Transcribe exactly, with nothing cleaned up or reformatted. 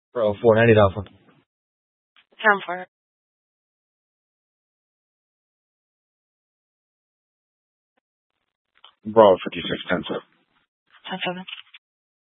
Bro, four ninety Alpha. Time for it. Bro, fifty-six ten. Ten seven.